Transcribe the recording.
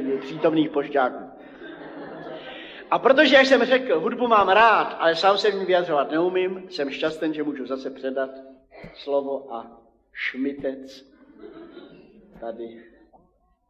přítomných pošťáků. A protože, jak jsem řekl, hudbu mám rád, ale sám se v ní vyjadřovat neumím, jsem šťastný, že můžu zase předat slovo a šmitec tady